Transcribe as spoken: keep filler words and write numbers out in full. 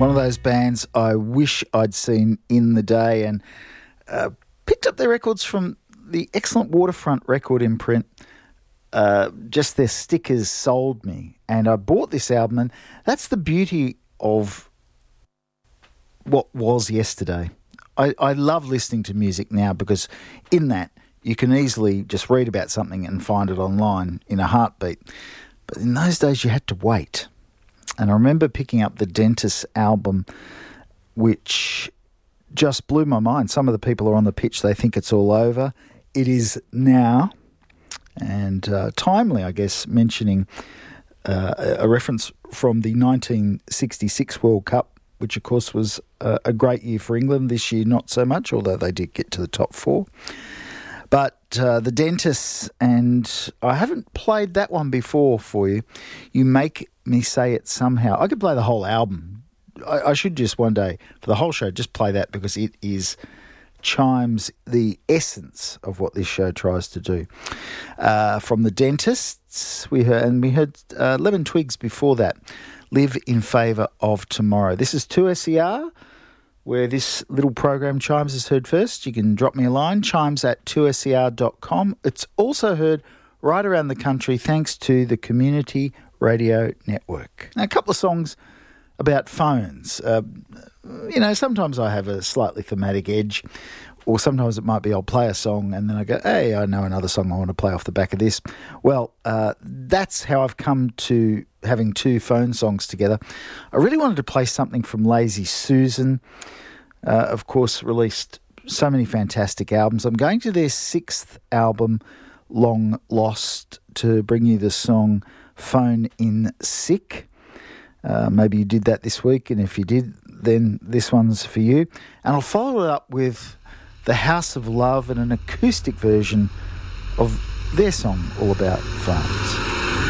One of those bands I wish I'd seen in the day, and uh, picked up their records from the excellent Waterfront record imprint. Uh, just their stickers sold me, and I bought this album, and that's the beauty of what was yesterday. I, I love listening to music now because in that you can easily just read about something and find it online in a heartbeat. But in those days you had to wait. And I remember picking up the Dentist album, which just blew my mind. Some of the people are on the pitch, they think it's all over. It is now. And uh, timely, I guess, mentioning uh, a reference from the nineteen sixty-six World Cup, which of course was a, a great year for England. This year not so much, although they did get to the top four. But uh, the Dentists, and I haven't played that one before for you. You Make Me Say It Somehow. I could play the whole album. I, I should just one day, for the whole show, just play that because it is chimes the essence of what this show tries to do. Uh, from the Dentists, we heard, and we heard uh, Lemon Twigs before that, Live in Favour of Tomorrow. This is two S E R, where this little program, Chimes, is heard first. You can drop me a line, chimes at two S E R dot com. It's also heard right around the country thanks to the Community Radio Network. Now, a couple of songs about phones. Uh, you know, sometimes I have a slightly thematic edge, or sometimes it might be I'll play a song and then I go, hey, I know another song I want to play off the back of this. Well, uh, that's how I've come to having two phone songs together. I really wanted to play something from Lazy Susan. Uh, of course, released so many fantastic albums. I'm going to their sixth album, Long Lost, to bring you the song Phone in Sick. Uh, maybe you did that this week, and if you did, then this one's for you. And I'll follow it up with The House of Love and an acoustic version of their song All About Phones.